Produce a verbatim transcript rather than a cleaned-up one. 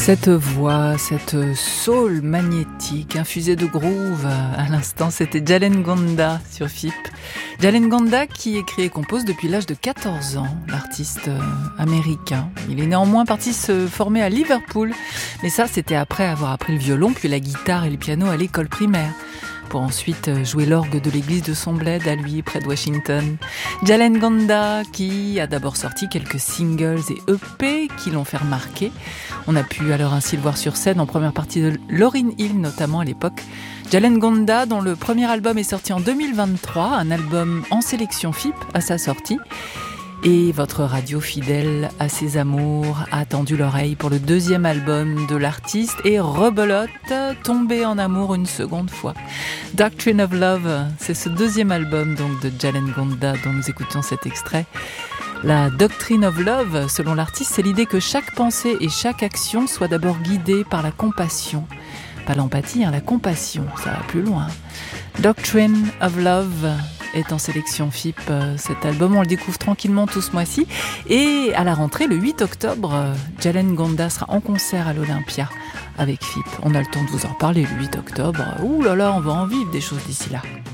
Cette voix, cette soul magnétique, infusée de groove, à l'instant c'était Jalen Ngonda sur F I P. Jalen Ngonda qui écrit et compose depuis l'âge de quatorze ans, l'artiste américain. Il est néanmoins parti se former à Liverpool, mais ça c'était après avoir appris le violon, puis la guitare et le piano à l'école primaire, pour ensuite jouer l'orgue de l'église de son bled à lui, près de Washington. Jalen Ngonda qui a d'abord sorti quelques singles et E P qui l'ont fait remarquer. On a pu alors ainsi le voir sur scène en première partie de Lauryn Hill notamment à l'époque. Jalen Ngonda dont le premier album est sorti en deux mille vingt-trois, un album en sélection F I P à sa sortie. Et votre radio fidèle à ses amours a tendu l'oreille pour le deuxième album de l'artiste et rebelote, tombé en amour une seconde fois. Doctrine of Love, c'est ce deuxième album donc de Jalen Ngonda dont nous écoutons cet extrait. La Doctrine of Love, selon l'artiste, c'est l'idée que chaque pensée et chaque action soit d'abord guidée par la compassion. Pas l'empathie, hein, la compassion, ça va plus loin. Doctrine of Love est en sélection F I P. Cet album, on le découvre tranquillement tout ce mois-ci. Et à la rentrée, le huit octobre, Jalen Ngonda sera en concert à l'Olympia avec F I P. On a le temps de vous en reparler le huit octobre. Ouh là là, on va en vivre des choses d'ici là.